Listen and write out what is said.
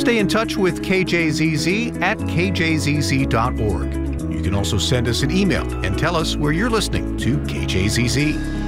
Stay in touch with KJZZ at kjzz.org. You can also send us an email and tell us where you're listening to KJZZ.